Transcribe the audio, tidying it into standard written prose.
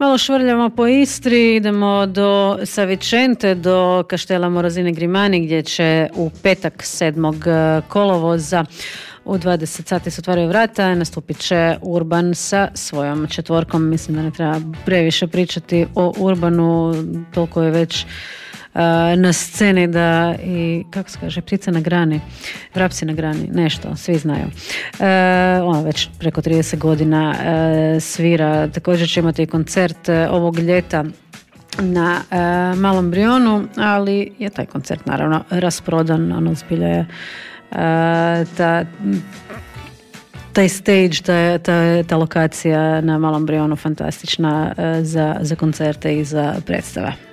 Malo švrljamo po Istri, idemo do Savicente, do Kaštela Morozine Grimani, gdje će u petak 7. kolovoza u 20 sati se otvaraju vrata, nastupit će Urban sa svojom četvorkom. Mislim da ne treba previše pričati o Urbanu, toliko je već na sceni da i, kako se kaže, ptica na grani, vrapci na grani, nešto, svi znaju. Ona već preko 30 godina svira. Također će imati koncert ovog ljeta na Malom Brionu, ali je taj koncert naravno rasprodan, ono zbilja je taj stage, ta lokacija na Malom Brionu fantastična za koncerte i za predstave.